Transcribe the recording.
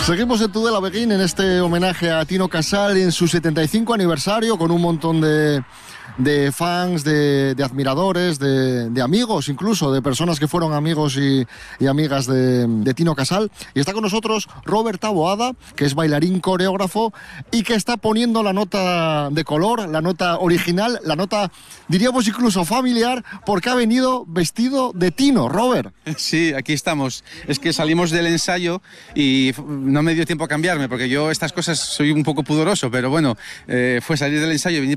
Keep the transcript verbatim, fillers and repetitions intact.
Seguimos en Tudela Begin en este homenaje a Tino Casal en su setenta y cinco aniversario, con un montón de, de fans, de, de admiradores, de, de amigos, incluso de personas que fueron amigos y, y amigas de, de Tino Casal. Y está con nosotros Robert Taboada, que es bailarín coreógrafo y que está poniendo la nota de color, la nota original, la nota, diríamos incluso familiar, porque ha venido vestido de Tino. Robert. Sí, aquí estamos. Es que salimos del ensayo y no me dio tiempo a cambiarme, porque yo estas cosas soy un poco pudoroso, pero bueno, eh, fue salir del ensayo, venir